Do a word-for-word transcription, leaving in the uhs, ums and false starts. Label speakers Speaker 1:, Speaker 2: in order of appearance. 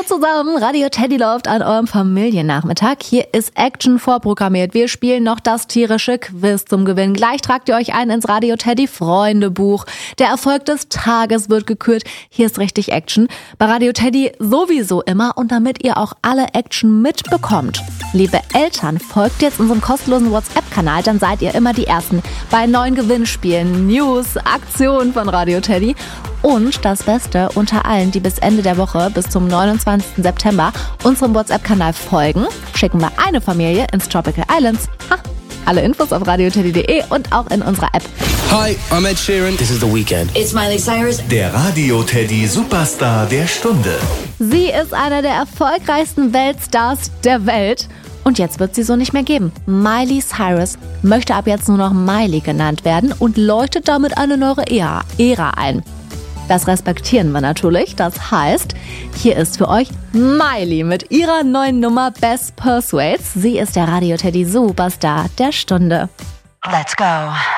Speaker 1: zusammen, Radio Teddy läuft an eurem Familiennachmittag. Hier ist Action vorprogrammiert. Wir spielen noch das tierische Quiz zum Gewinn. Gleich tragt ihr euch ein ins Radio Teddy Freundebuch. Der Erfolg des Tages wird gekürt. Hier ist richtig Action. Bei Radio Teddy sowieso immer und damit ihr auch alle Action mitbekommt. Liebe Eltern, folgt jetzt unserem kostenlosen WhatsApp-Kanal, dann seid ihr immer die Ersten bei neuen Gewinnspielen, News, Aktionen von Radio Teddy. Und das Beste, unter allen, die bis Ende der Woche, bis zum neunundzwanzigsten September, unserem WhatsApp-Kanal folgen, schicken wir eine Familie ins Tropical Islands. Ha! Alle Infos auf radio teddy punkt de und auch in unserer App.
Speaker 2: Hi, I'm Ed Sheeran. This is The Weeknd.
Speaker 3: It's Miley Cyrus.
Speaker 4: Der Radio Teddy Superstar der Stunde.
Speaker 1: Sie ist einer der erfolgreichsten Weltstars der Welt. Und jetzt wird sie so nicht mehr geben. Miley Cyrus möchte ab jetzt nur noch Miley genannt werden und läutet damit eine neue Ära, Ära ein. Das respektieren wir natürlich. Das heißt, hier ist für euch Miley mit ihrer neuen Nummer Best Persuades. Sie ist der Radio Teddy Superstar der Stunde.
Speaker 3: Let's go.